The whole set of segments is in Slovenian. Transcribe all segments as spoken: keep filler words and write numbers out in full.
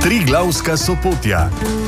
Triglavska Sopotja.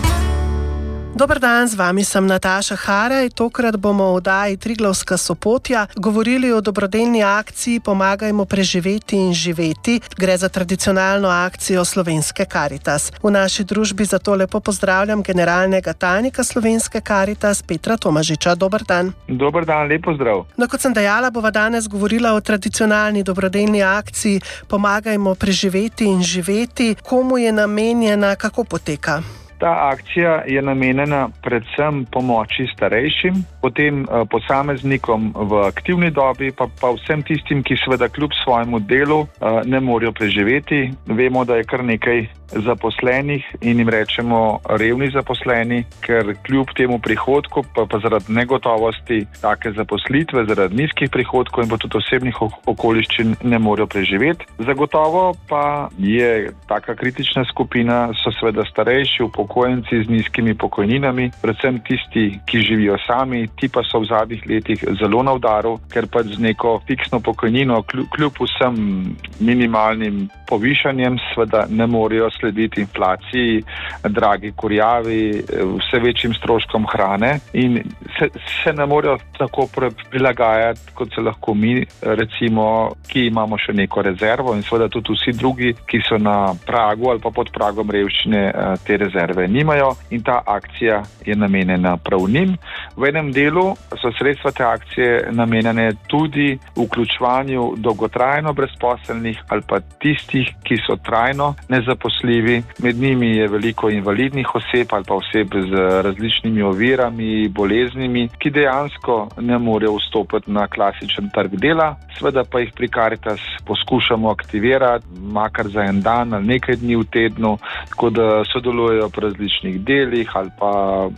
Dober dan, z vami sem Nataša Haraj. Tokrat bomo v oddaji Triglavska Sopotja govorili o dobrodelni akciji Pomagajmo preživeti in živeti. Gre za tradicionalno akcijo Slovenske Karitas. V naši družbi zato lepo pozdravljam generalnega tajnika Slovenske Karitas Petra Tomažiča. Dober dan. Dober dan, lep pozdrav. No, kot sem dejala, bova danes govorila o tradicionalni dobrodelni akciji Pomagajmo preživeti in živeti. Komu je namenjena, kako poteka? Ta akcija je namenjena predvsem pomoči starejšim, potem eh, posameznikom v aktivni dobi, pa, pa vsem tistim, ki seveda kljub svojemu delu eh, ne morejo preživeti. Vemo, da je kar nekaj zaposlenih in jim rečemo revni zaposleni, ker kljub temu prihodku, pa, pa zaradi negotovosti take zaposlitve, zaradi nizkih prihodkov in pa tudi osebnih okoliščin ne morejo preživeti. Zagotovo pa je taka kritična skupina, so seveda starejši, upokojenci z nizkimi pokojninami, predvsem tisti, ki živijo sami, ti pa so v zadnjih letih zelo na udaru, ker pa z neko fiksno pokojnino, kljub, kljub vsem minimalnim povišanjem, seveda ne morejo slediti inflaciji, dragi kurjavi, vse večjim stroškom hrane in se, se ne morejo tako prilagajati, kot se lahko mi, recimo, ki imamo še neko rezervo in seveda tudi vsi drugi, ki so na pragu ali pa pod pragom revščine, te rezerve nimajo in ta akcija je namenjena prav njim. V enem delu so sredstva te akcije namenjene tudi vključevanju dolgotrajno brezposelnih ali pa tistih, ki so trajno nezaposljivi. Med njimi je veliko invalidnih oseb ali pa oseb z različnimi ovirami, boleznimi, ki dejansko ne morejo vstopiti na klasičen trg dela. Seveda pa jih pri Karitas poskušamo aktivirati, makar za en dan ali nekaj dni v tednu, tako da sodelujejo pri različnih delih ali pa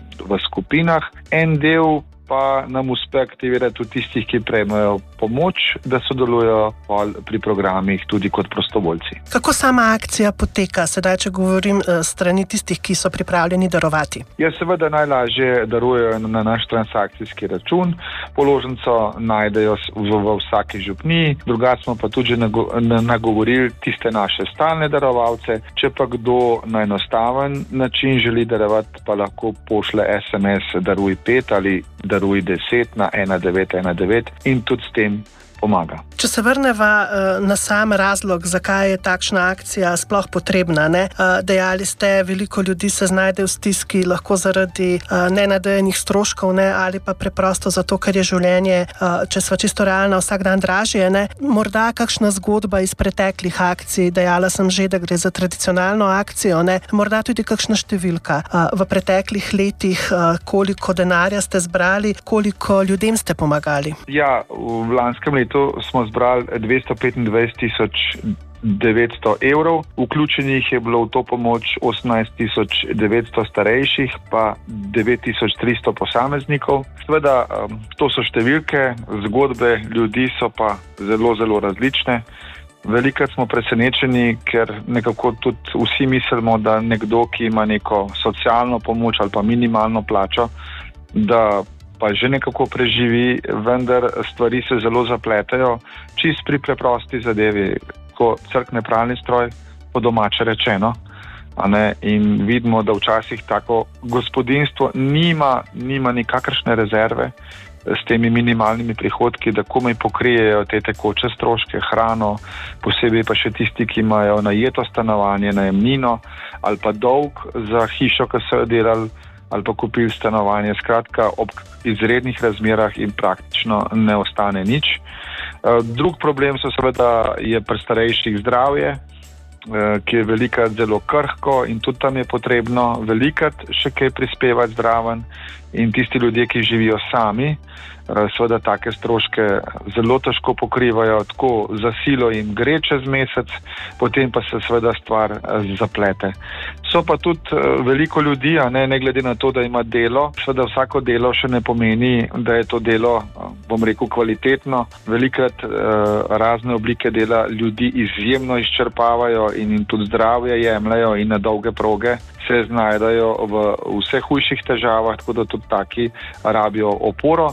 v skupinah. En del pa nam uspe aktivirati tudi tistih, ki prejmejo pomoč, da sodelujo pri programih tudi kot prostovoljci. Kako sama akcija poteka, sedaj, če govorim strani tistih, ki so pripravljeni darovati? Ja, seveda najlažje darujejo na naš transakcijski račun. Položnico najdejo v, v vsaki župniji, drugače smo pa tudi že nagovorili tiste naše stalne darovalce. Če pa kdo na enostaven način želi darovati, pa lahko pošle es em es daruj pet ali daruj deset na ena devet ena devet in tudi s tem pomaga. Če se vrneva na sam razlog, zakaj je takšna akcija sploh potrebna, ne? Dejali ste, veliko ljudi se znajde v stiski, lahko zaradi nenadajenih stroškov, ne? Ali pa preprosto zato, ker je življenje, če sva čisto realna, vsak dan dražje, ne? Morda kakšna zgodba iz preteklih akcij, dejala sem že, da gre za tradicionalno akcijo, ne? Morda tudi kakšna številka v preteklih letih, koliko denarja ste zbrali, koliko ljudem ste pomagali? Ja, v lanskem letu To smo zbrali dvesto petindvajset tisoč devetsto evrov. Vključenih je bilo v to pomoč osemnajst tisoč devetsto starejših, pa devet tisoč tristo posameznikov. Seveda, to so številke, zgodbe ljudi so pa zelo, zelo različne. Velikrat smo presenečeni, ker nekako tudi vsi mislimo, da nekdo, ki ima neko socialno pomoč ali pa minimalno plačo, da pa že nekako preživi, vendar stvari se zelo zapletajo, čist pri preprosti zadevi, ko crkne pralni stroj, po domače rečeno, a ne, in vidimo, da včasih tako gospodinjstvo nima, nima nikakršne rezerve s temi minimalnimi prihodki, da komaj pokrijejo te tekoče stroške, hrano, posebej pa še tisti, ki imajo najeto stanovanje, najemnino ali pa dolg za hišo, ki so jo delali, ali pa kupili stanovanje. Skratka, ob izrednih razmerah in praktično ne ostane nič. Drug problem so seveda je pri starejših zdravje, ki je velikrat zelo krhko in tudi tam je potrebno velikrat še kaj prispevati zdraven in tisti ljudje, ki živijo sami, seveda take stroške zelo težko pokrivajo, tako za silo jim gre čez mesec, potem pa se seveda stvar zaplete. So pa tudi veliko ljudi, a ne, ne glede na to, da ima delo, seveda vsako delo še ne pomeni, da je to delo, bom rekel, kvalitetno. Velikrat razne oblike dela ljudi izjemno izčrpavajo in jim tudi zdravje jemljajo in na dolge proge se znajdajo v vse hujših težavah, tako da tudi taki rabijo oporo. Veseli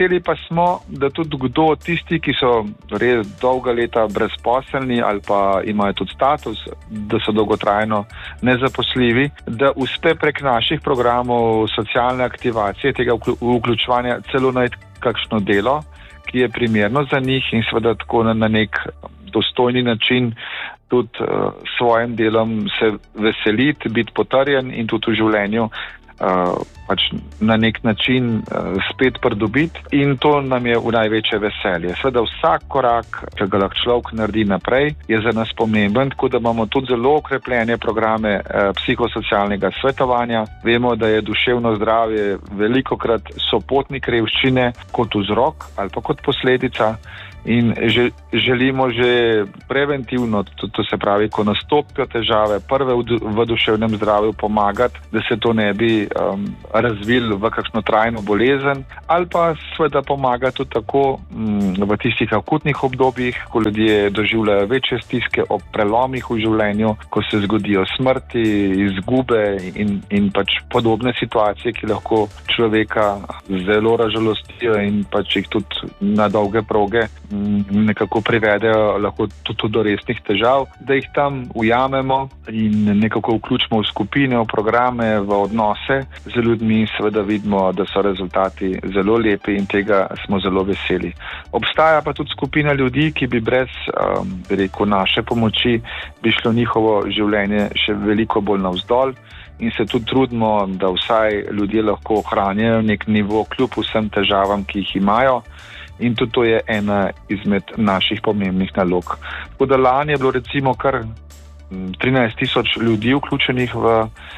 Veseli pa smo, da tudi kdo, tisti, ki so res dolga leta brezposelni ali pa imajo tudi status, da so dolgotrajno nezaposljivi, da uspe prek naših programov socialne aktivacije, tega vključevanja celo najti kakšno delo, ki je primerno za njih in seveda tako na, na nek dostojni način tudi uh, svojim delom se veseliti, biti potrjen in tudi v življenju Uh, pač na nek način uh, spet pridobiti in to nam je v največje veselje. Sveda vsak korak, ki ga lahko človek naredi naprej, je za nas pomemben, tako da imamo tudi zelo okrepljene programe uh, psihosocialnega svetovanja. Vemo, da je duševno zdravje velikokrat sopotnik revščine kot vzrok ali pa kot posledica. In že, želimo že preventivno, to, to se pravi, ko nastopijo težave, prve v, v duševnem zdravju pomagati, da se to ne bi um, razvil v kakšno trajno bolezen, ali pa seveda pomagati tudi tako um, v tistih akutnih obdobjih, ko ljudje doživljajo večje stiske ob prelomih v življenju, ko se zgodijo smrti, izgube in, in pač podobne situacije, ki lahko človeka zelo razžalostijo in pač jih tudi na dolge proge nekako privedejo lahko tudi do resnih težav, da jih tam ujamemo in nekako vključimo v skupine, v programe, v odnose z ljudmi in seveda vidimo, da so rezultati zelo lepi in tega smo zelo veseli. Obstaja pa tudi skupina ljudi, ki bi brez um, bi rekel, naše pomoči bi šlo njihovo življenje še veliko bolj navzdol in se tudi trudimo, da vsaj ljudje lahko ohranjajo nek nivo kljub vsem težavam, ki jih imajo. In tudi to je ena izmed naših pomembnih nalog. Tako da lani je bilo recimo kar trinajst tisoč ljudi vključenih v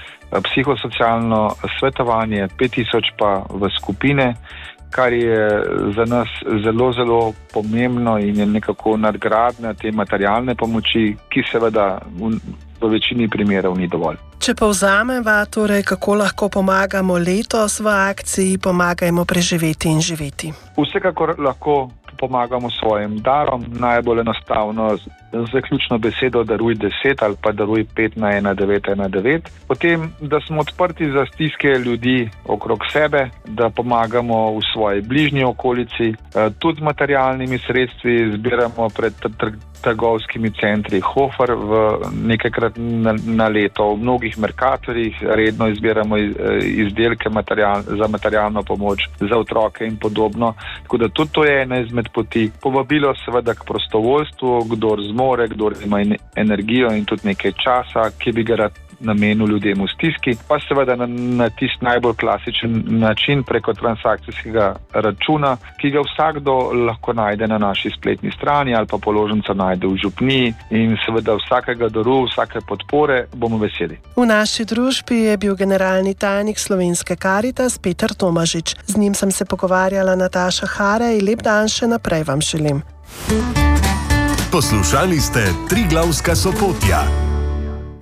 psihosocialno svetovanje, pet tisoč pa v skupine, kar je za nas zelo, zelo pomembno in je nekako nadgradnja te materialne pomoči, ki seveda v, v večini primerov ni dovolj. Če povzameva, torej kako lahko pomagamo letos v akciji Pomagajmo preživeti in živeti? Vsekakor lahko pomagamo svojim darom, najbolj enostavno z zaključno besedo daruj deset ali pa daruj pet na ena devet ena devet. Potem, da smo odprti za stiske ljudi okrog sebe, da pomagamo v svoji bližnji okolici, tudi z materialnimi sredstvi zbiramo pred trgovskimi centri Hofer v nekajkrat na, na leto. V mnogih merkatorjih redno izbiramo izdelke material, za materialno pomoč za otroke in podobno. Tako da tudi to je ena izmed poti. Povabilo seveda k prostovoljstvu, kdor zmore, kdor ima energijo in tudi nekaj časa, ki bi ga rad namenil ljudem v stiski, pa seveda na, na tist najbolj klasičen način preko transakcijskega računa, ki ga vsakdo lahko najde na naši spletni strani ali pa položnica najde v župniji in seveda vsakega daru, vsake podpore bomo veseli. V naši družbi je bil generalni tajnik Slovenske Karitas Peter Tomažič. Z njim sem se pogovarjala Nataša Harej. Lep dan še naprej vam želim. Poslušali ste Triglavska sopotja.